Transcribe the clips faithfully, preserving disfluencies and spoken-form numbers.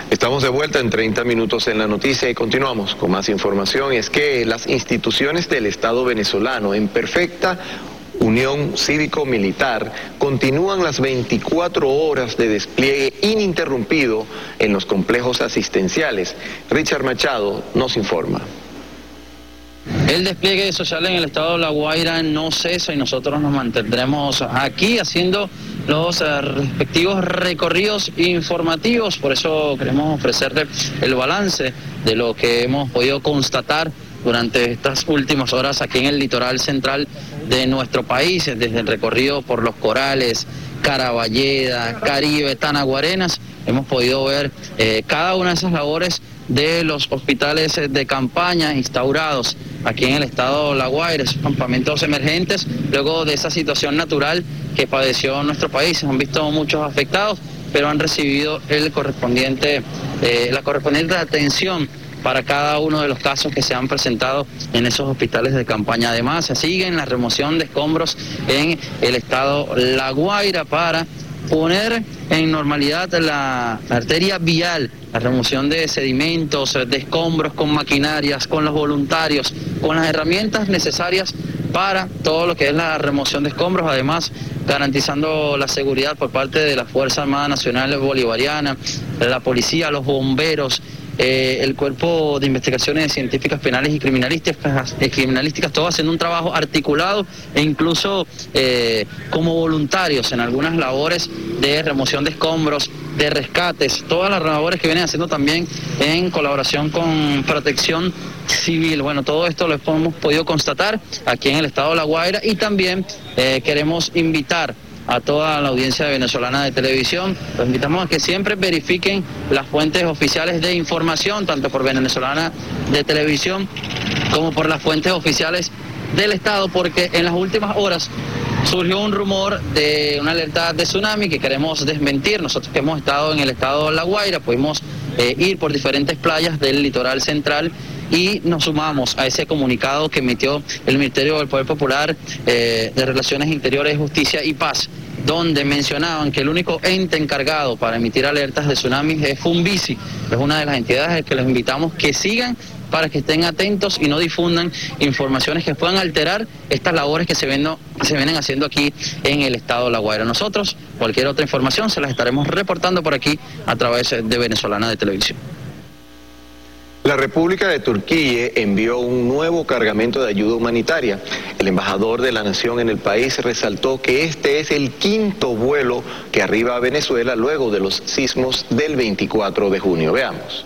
Estamos de vuelta en treinta minutos en la noticia y continuamos con más información. Es que las instituciones del Estado venezolano en perfecta unión cívico-militar continúan las veinticuatro horas de despliegue ininterrumpido en los complejos asistenciales. Richard Machado nos informa. El despliegue social en el estado de La Guaira no cesa y nosotros nos mantendremos aquí haciendo los uh, respectivos recorridos informativos. Por eso queremos ofrecerle el balance de lo que hemos podido constatar durante estas últimas horas aquí en el litoral central de nuestro país, desde el recorrido por Los Corales, Caraballeda, Caribe, Tanaguarenas. Hemos podido ver eh, cada una de esas labores de los hospitales de campaña instaurados aquí en el estado de La Guaira, esos campamentos emergentes, luego de esa situación natural que padeció nuestro país. Se han visto muchos afectados, pero han recibido el correspondiente, eh, la correspondiente atención para cada uno de los casos que se han presentado en esos hospitales de campaña. Además, se sigue en la remoción de escombros en el estado La Guaira para poner en normalidad la arteria vial, la remoción de sedimentos, de escombros con maquinarias, con los voluntarios, con las herramientas necesarias para todo lo que es la remoción de escombros, además garantizando la seguridad por parte de la Fuerza Armada Nacional Bolivariana, la policía, los bomberos, Eh, el Cuerpo de Investigaciones Científicas Penales y Criminalísticas, eh, criminalísticas, todo haciendo un trabajo articulado e incluso eh, como voluntarios en algunas labores de remoción de escombros, de rescates, todas las labores que vienen haciendo también en colaboración con Protección Civil. Bueno, todo esto lo hemos podido constatar aquí en el estado de La Guaira y también eh, queremos invitar a toda la audiencia venezolana de televisión. Los invitamos a que siempre verifiquen las fuentes oficiales de información, tanto por Venezolana de Televisión como por las fuentes oficiales del Estado, porque en las últimas horas surgió un rumor de una alerta de tsunami que queremos desmentir. Nosotros que hemos estado en el estado de La Guaira pudimos eh, ir por diferentes playas del litoral central y nos sumamos a ese comunicado que emitió el Ministerio del Poder Popular eh, de Relaciones Interiores, Justicia y Paz, donde mencionaban que el único ente encargado para emitir alertas de tsunamis es Funvisi. Es una de las entidades que los invitamos que sigan para que estén atentos y no difundan informaciones que puedan alterar estas labores que se, vendo, que se vienen haciendo aquí en el estado de La Guaira. Nosotros, cualquier otra información, se las estaremos reportando por aquí a través de Venezolana de Televisión. La República de Turquía envió un nuevo cargamento de ayuda humanitaria. El embajador de la nación en el país resaltó que este es el quinto vuelo que arriba a Venezuela luego de los sismos del veinticuatro de junio. Veamos.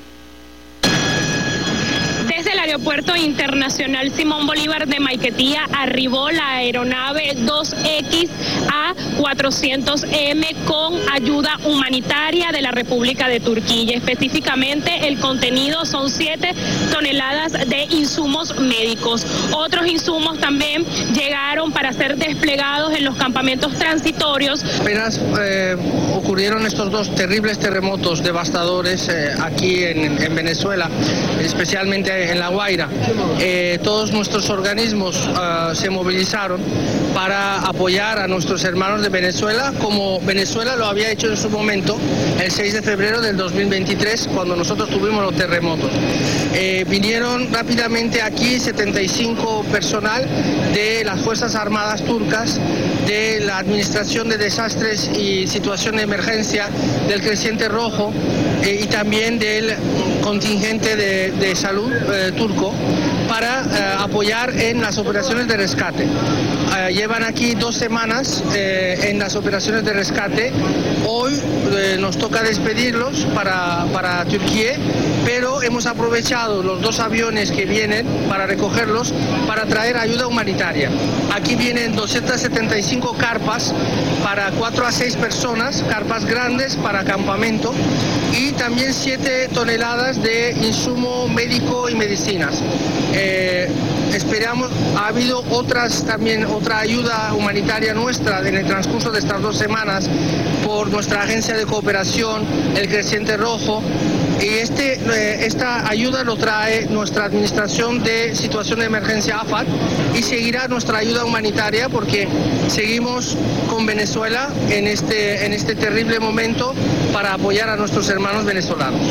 Desde el Aeropuerto Internacional Simón Bolívar de Maiquetía arribó la aeronave dos X A cuatrocientos M con ayuda humanitaria de la República de Turquía. Específicamente el contenido son siete toneladas de insumos médicos. Otros insumos también llegaron para ser desplegados en los campamentos transitorios. Apenas eh, ocurrieron estos dos terribles terremotos devastadores eh, aquí en, en Venezuela, especialmente en La Guaira. Eh, todos nuestros organismos uh, se movilizaron para apoyar a nuestros hermanos de Venezuela, como Venezuela lo había hecho en su momento el seis de febrero del dos mil veintitrés, cuando nosotros tuvimos los terremotos. Eh, vinieron rápidamente aquí setenta y cinco personal de las Fuerzas Armadas turcas, de la Administración de Desastres y Situación de Emergencia del Creciente Rojo eh, y también del contingente de, de salud eh, turco para eh, apoyar en las operaciones de rescate. Eh, llevan aquí dos semanas eh, en las operaciones de rescate. Hoy eh, nos toca despedirlos para, para Turquía, pero hemos aprovechado los dos aviones que vienen para recogerlos para traer ayuda humanitaria. Aquí vienen doscientas setenta y cinco carpas para cuatro a seis personas, carpas grandes para campamento, y también siete toneladas de insumo médico y medicinas. Eh, esperamos, ha habido otras también otra ayuda humanitaria nuestra en el transcurso de estas dos semanas por nuestra agencia de cooperación, el Creciente Rojo, Y este, eh, esta ayuda lo trae nuestra Administración de Situación de Emergencia A F A D y seguirá nuestra ayuda humanitaria porque seguimos con Venezuela en este, en este terrible momento para apoyar a nuestros hermanos venezolanos.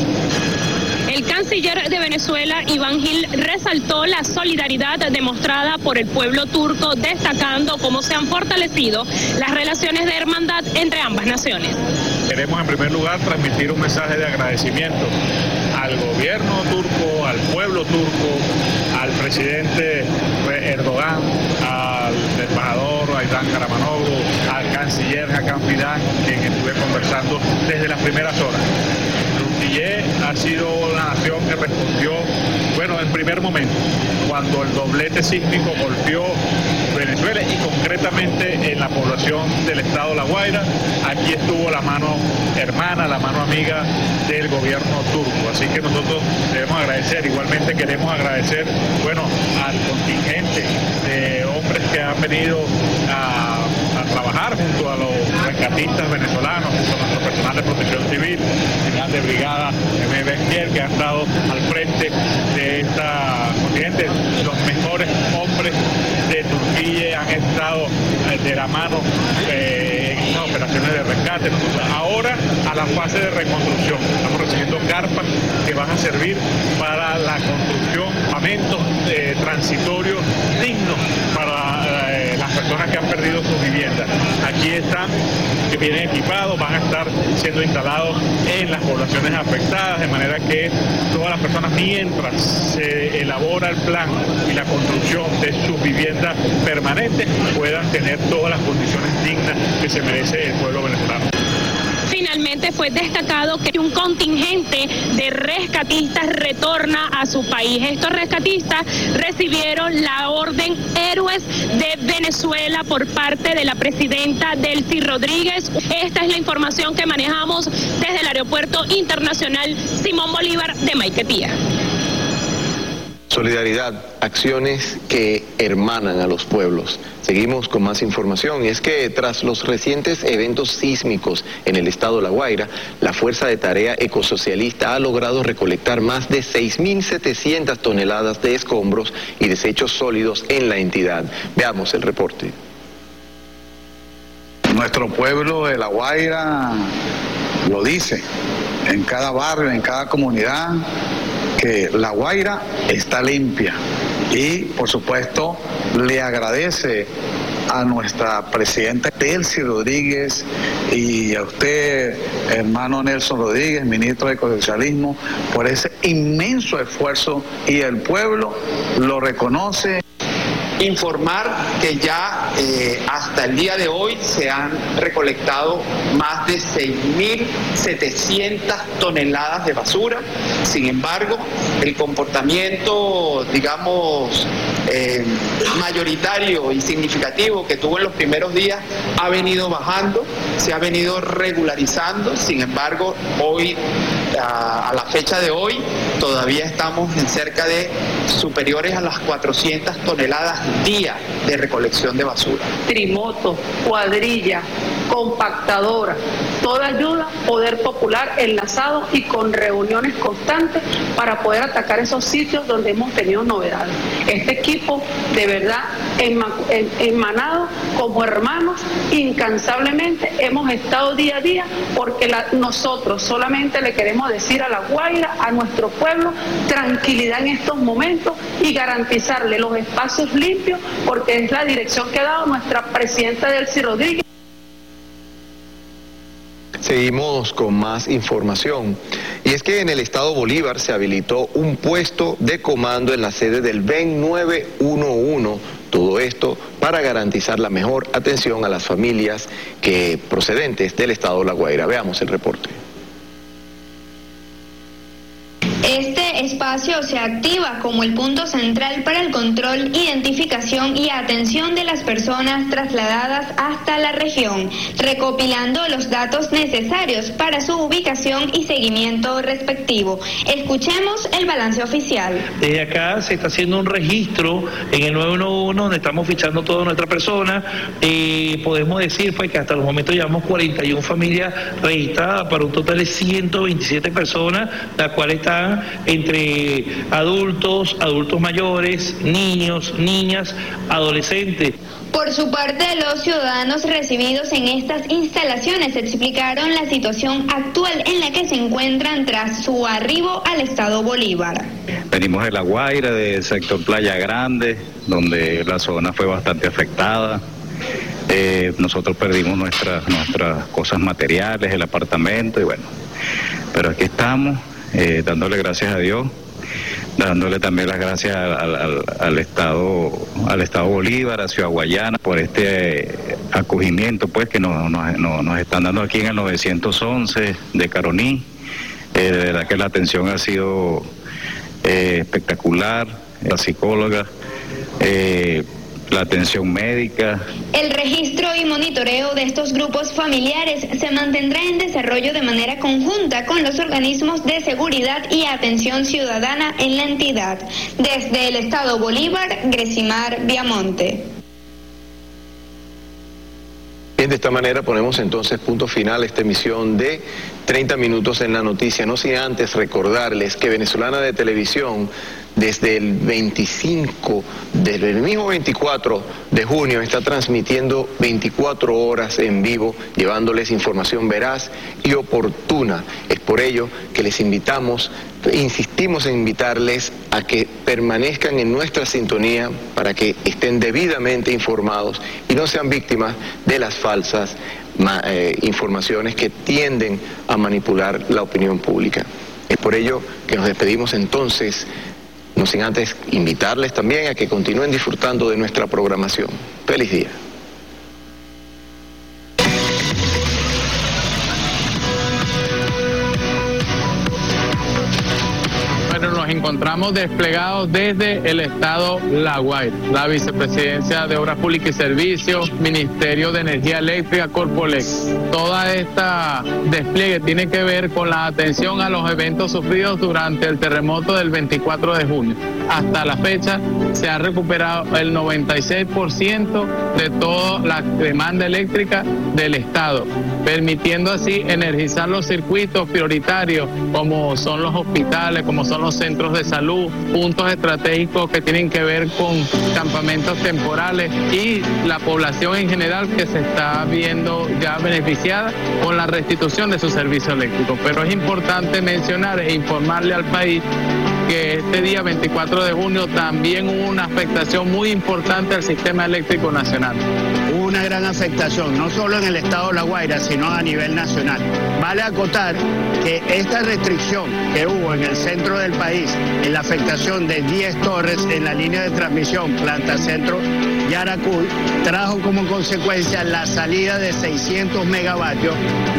El canciller de Venezuela, Iván Gil, resaltó la solidaridad demostrada por el pueblo turco, destacando cómo se han fortalecido las relaciones de hermandad entre ambas naciones. Queremos en primer lugar transmitir un mensaje de agradecimiento al gobierno turco, al pueblo turco, al presidente Erdogan, al embajador Aydan Karamanoglu, al canciller Hakan Fidan, quien estuve conversando desde las primeras horas. Turquía ha sido la nación que respondió, bueno, en primer momento, cuando el doblete sísmico golpeó Venezuela y concretamente en la población del estado La Guaira. Aquí estuvo la mano hermana, la mano amiga del gobierno turco. Así que nosotros debemos agradecer, igualmente queremos agradecer, bueno, al contingente de hombres que han venido a, a trabajar junto a los rescatistas venezolanos, junto a nuestro personal de protección civil, general de brigada M. Benquier, que ha estado al frente de esta contingente. Los mejores hombres de Turquía han estado eh, de la mano eh, en estas operaciones de rescate. Nosotros ahora a la fase de reconstrucción. Estamos recibiendo carpas que van a servir para la construcción, pamentos eh, transitorios dignos para eh, las personas que han perdido sus viviendas. Aquí están, que vienen equipados, van a estar siendo instalados en las poblaciones afectadas, de manera que todas las personas, mientras se elabora el plan y la construcción de sus viviendas permanentes, puedan tener todas las condiciones dignas que se merece el pueblo venezolano. Finalmente fue destacado que un contingente de rescatistas retorna a su país. Estos rescatistas recibieron la orden Héroes de Venezuela por parte de la presidenta Delcy Rodríguez. Esta es la información que manejamos desde el Aeropuerto Internacional Simón Bolívar de Maiquetía. Solidaridad, acciones que hermanan a los pueblos. Seguimos con más información y es que tras los recientes eventos sísmicos en el estado La Guaira, la Fuerza de Tarea Ecosocialista ha logrado recolectar más de seis mil setecientas toneladas de escombros y desechos sólidos en la entidad. Veamos el reporte. Nuestro pueblo de La Guaira lo dice, en cada barrio, en cada comunidad, que La Guaira está limpia y, por supuesto, le agradece a nuestra presidenta Delcy Rodríguez y a usted, hermano Nelson Rodríguez, ministro de Ecosocialismo, por ese inmenso esfuerzo y el pueblo lo reconoce. Informar que ya eh, hasta el día de hoy se han recolectado más de seis mil setecientas toneladas de basura. Sin embargo, el comportamiento, digamos, eh, mayoritario y significativo que tuvo en los primeros días ha venido bajando, se ha venido regularizando. Sin embargo, hoy, a, a la fecha de hoy, todavía estamos en cerca de superiores a las cuatrocientas toneladas día de recolección de basura. Trimoto, cuadrilla, compactadora, toda ayuda, poder popular enlazado y con reuniones constantes para poder atacar esos sitios donde hemos tenido novedades. Este equipo de verdad enmanado como hermanos, incansablemente hemos estado día a día porque la, nosotros solamente le queremos decir a La Guaira, a nuestro pueblo, tranquilidad en estos momentos y garantizarle los espacios limpios, porque es la dirección que ha dado nuestra presidenta Delcy Rodríguez. Seguimos con más información. Y es que en el estado Bolívar se habilitó un puesto de comando en la sede del B E N nueve uno uno. Todo esto para garantizar la mejor atención a las familias que procedentes del estado La Guaira. Veamos el reporte. Este espacio se activa como el punto central para el control, identificación y atención de las personas trasladadas hasta la región, recopilando los datos necesarios para su ubicación y seguimiento respectivo. Escuchemos el balance oficial. Desde acá se está haciendo un registro en el nueve uno uno donde estamos fichando toda nuestra persona. Eh, podemos decir pues que hasta el momento llevamos cuarenta y una familias registradas para un total de ciento veintisiete personas, las cuales están entre adultos, adultos mayores, niños, niñas, adolescentes. Por su parte, los ciudadanos recibidos en estas instalaciones explicaron la situación actual en la que se encuentran tras su arribo al estado Bolívar. Venimos de La Guaira, del sector Playa Grande, donde la zona fue bastante afectada. Eh, nosotros perdimos nuestras, nuestras cosas materiales, el apartamento y bueno, pero aquí estamos. Eh, dándole gracias a Dios, dándole también las gracias al, al, al Estado al Estado Bolívar, a Ciudad Guayana, por este acogimiento pues que nos, nos, nos están dando aquí en el novecientos once de Caroní. Eh, de verdad que la atención ha sido eh, espectacular, la psicóloga, eh, la atención médica. El registro y monitoreo de estos grupos familiares se mantendrá en desarrollo de manera conjunta con los organismos de seguridad y atención ciudadana en la entidad. Desde el estado Bolívar, Gresimar Viamonte. Bien, de esta manera ponemos entonces punto final a esta emisión de treinta minutos en la noticia, no sin antes recordarles que Venezolana de Televisión desde el veinticinco, desde el mismo veinticuatro de junio está transmitiendo veinticuatro horas en vivo, llevándoles información veraz y oportuna. Es por ello que les invitamos, insistimos en invitarles a que permanezcan en nuestra sintonía para que estén debidamente informados y no sean víctimas de las falsas eh, informaciones que tienden a manipular la opinión pública. Es por ello que nos despedimos entonces, no sin antes invitarles también a que continúen disfrutando de nuestra programación. Feliz día. Nos encontramos desplegados desde el estado La Guaira, la Vicepresidencia de Obras Públicas y Servicios, Ministerio de Energía Eléctrica, Corpolex. Toda esta despliegue tiene que ver con la atención a los eventos sufridos durante el terremoto del veinticuatro de junio. Hasta la fecha se ha recuperado el noventa y seis por ciento de toda la demanda eléctrica del estado, permitiendo así energizar los circuitos prioritarios como son los hospitales, como son los centros de salud, puntos estratégicos que tienen que ver con campamentos temporales y la población en general que se está viendo ya beneficiada con la restitución de su servicio eléctrico. Pero es importante mencionar e informarle al país que este día veinticuatro de junio también hubo una afectación muy importante al sistema eléctrico nacional. Hubo una gran afectación, no solo en el estado de La Guaira, sino a nivel nacional. Vale acotar que esta restricción que hubo en el centro del país, en la afectación de diez torres en la línea de transmisión Planta Centro Yaracuy, trajo como consecuencia la salida de seiscientos megavatios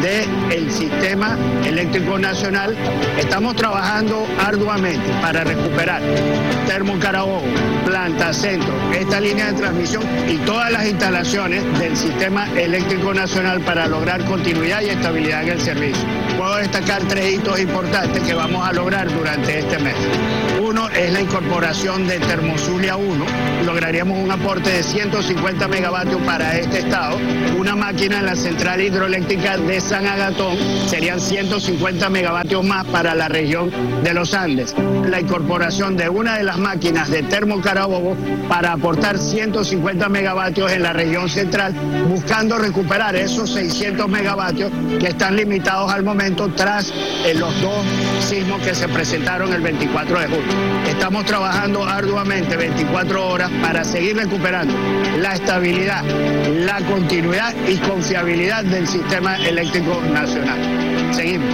del sistema eléctrico nacional. Estamos trabajando arduamente para recuperar Termo Carabobo, Planta Centro, esta línea de transmisión y todas las instalaciones del sistema eléctrico nacional para lograr continuidad y estabilidad en el servicio. Puedo destacar tres hitos importantes que vamos a lograr durante este mes. Uno es la incorporación de Termozulia uno, lograríamos un aporte de ciento cincuenta megavatios para este estado, una máquina en la central hidroeléctrica de San Agatón, serían ciento cincuenta megavatios más para la región de los Andes. La incorporación de una de las máquinas de Termo Carabobo para aportar ciento cincuenta megavatios en la región central, buscando recuperar esos seiscientos megavatios que están limitados al momento tras eh, los dos sismos que se presentaron el veinticuatro de junio. Estamos trabajando arduamente veinticuatro horas para seguir recuperando la estabilidad, la continuidad y confiabilidad del sistema eléctrico nacional. Seguimos.